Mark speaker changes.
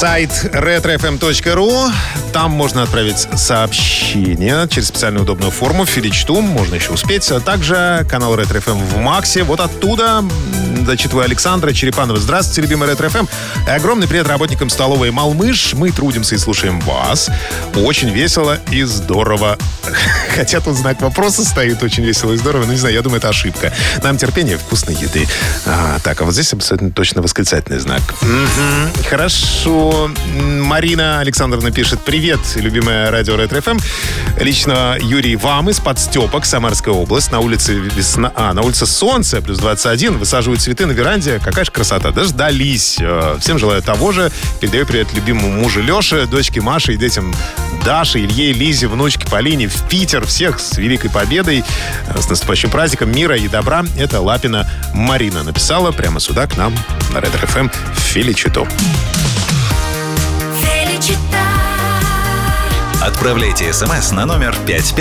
Speaker 1: Сайт retrofm.ru. Там можно отправить сообщение через специальную удобную форму в Филичту. Можно еще успеть. А также канал Ретро-ФМ в Максе. Вот оттуда зачитываю Александра Черепанова. Здравствуйте, любимый Ретро-ФМ. Огромный привет работникам столовой «Малмыш». Мы трудимся и слушаем вас. Очень весело и здорово. Хотя тут знак вопроса стоит. Очень весело и здорово. Но не знаю, я думаю, это ошибка. Нам терпение вкусной еды. Так, а вот здесь абсолютно точно восклицательный знак. Хорошо. Марина Александровна пишет: привет, любимая радио Ретро-ФМ. Лично Юрий вам из Подстепок, Самарская область. На улице весна... на улице солнце, плюс 21. Высаживают цветы на веранде. Какая же красота. Дождались. Всем желаю того же. Передаю привет любимому мужу Леше, дочке Маше и детям Даше, Илье, Лизе, внучке Полине в Питер. Всех с Великой Победой, с наступающим праздником мира и добра. Это Лапина Марина написала прямо сюда к нам на Ретро-ФМ в Филичиту.
Speaker 2: Отправляйте смс на номер 5533.